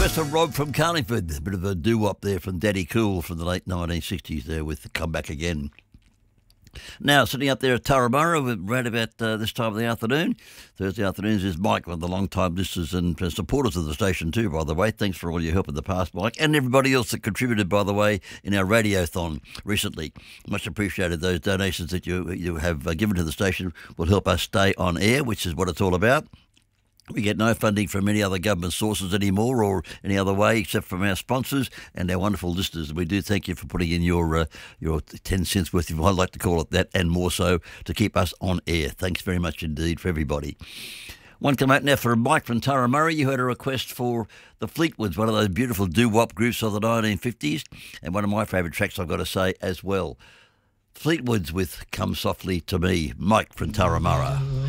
request from Rob from Carlingford. A bit of a doo-wop there from Daddy Cool from the late 1960s there with Come Back Again. Now, sitting up there at Turramurra, right about this time of the afternoon. Thursday afternoons is Mike, one of the long-time listeners and supporters of the station too, by the way. Thanks for all your help in the past, Mike, and everybody else that contributed, by the way, in our radiothon recently. Much appreciated. Those donations that you have given to the station will help us stay on air, which is what it's all about. We get no funding from any other government sources anymore or any other way except from our sponsors and our wonderful listeners. We do thank you for putting in your 10 cents worth, if I'd like to call it that, and more so to keep us on air. Thanks very much indeed for everybody. One come out now for Mike from Turramurra. You heard a request for the Fleetwoods, one of those beautiful doo-wop groups of the 1950s, and one of my favourite tracks, I've got to say, as well. Fleetwoods with Come Softly to Me. Mike from Turramurra.